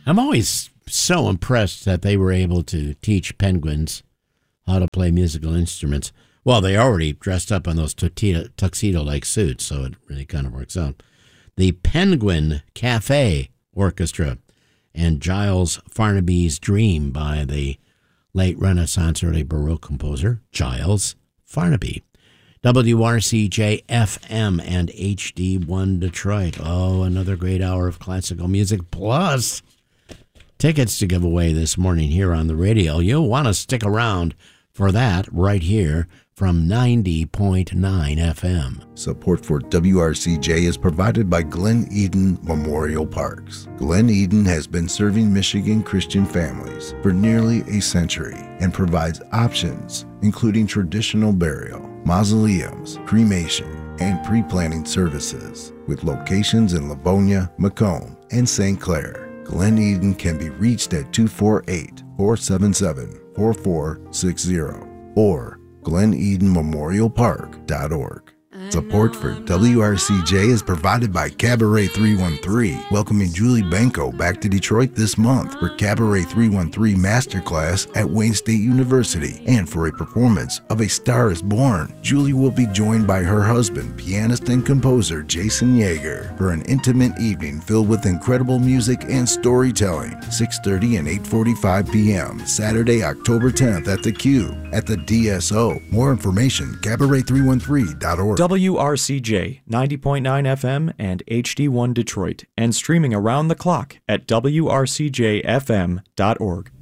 I'm always so impressed that they were able to teach penguins how to play musical instruments. Well, they already dressed up in those tuxedo-like suits, so it really kind of works out. The Penguin Cafe Orchestra and Giles Farnaby's Dream by the late Renaissance, early Baroque composer Giles Farnaby. WRCJ FM and HD1 Detroit. Oh, another great hour of classical music, plus tickets to give away this morning here on the radio. You'll want to stick around for that right here from 90.9 FM. Support for WRCJ is provided by Glen Eden Memorial Parks. Glen Eden has been serving Michigan Christian families for nearly a century and provides options including traditional burial, mausoleums, cremation, and pre-planning services with locations in Livonia, Macomb, and St. Clair. Glen Eden can be reached at 248-477-4460 or GlenEdenMemorialPark.org. Support for WRCJ is provided by Cabaret 313, welcoming Julie Benko back to Detroit this month for Cabaret 313 Masterclass at Wayne State University and for a performance of A Star is Born. Julie will be joined by her husband, pianist and composer Jason Yeager, for an intimate evening filled with incredible music and storytelling. 6:30 and 8:45 p.m. Saturday, October 10th at the Q at the DSO. More information, cabaret313.org. WRCJ 90.9 FM and HD1 Detroit, and streaming around the clock at WRCJFM.org.